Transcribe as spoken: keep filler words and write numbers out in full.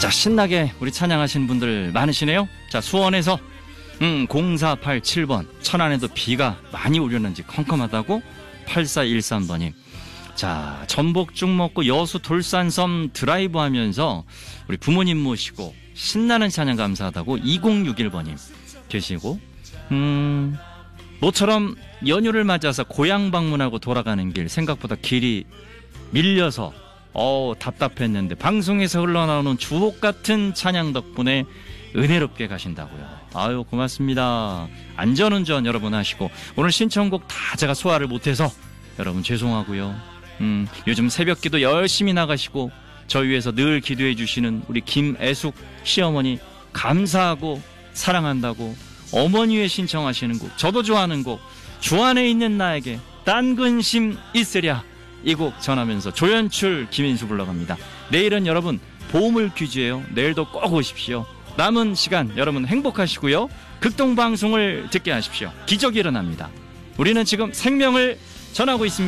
자, 신나게 우리 찬양하시는 분들 많으시네요. 자, 수원에서 음, 공사팔칠 번, 천안에도 비가 많이 오려는지 컴컴하다고 팔사일삼 번님. 자, 전복죽 먹고 여수 돌산섬 드라이브 하면서 우리 부모님 모시고 신나는 찬양 감사하다고 이공육일 번님 계시고, 음, 모처럼 연휴를 맞아서 고향 방문하고 돌아가는 길 생각보다 길이 밀려서 어 답답했는데 방송에서 흘러나오는 주옥 같은 찬양 덕분에 은혜롭게 가신다고요. 아유, 고맙습니다. 안전운전 여러분 하시고, 오늘 신청곡 다 제가 소화를 못해서 여러분 죄송하고요. 음, 요즘 새벽기도 열심히 나가시고 저희 위해서 늘 기도해 주시는 우리 김애숙 시어머니 감사하고 사랑한다고 어머니의 신청하시는 곡, 저도 좋아하는 곡, 주 안에 있는 나에게 딴 근심 있으랴, 이 곡 전하면서 조연출 김인수 불러갑니다. 내일은 여러분 보물 퀴즈예요. 내일도 꼭 오십시오. 남은 시간 여러분 행복하시고요. 극동방송을 듣게 하십시오. 기적이 일어납니다. 우리는 지금 생명을 전하고 있습니다.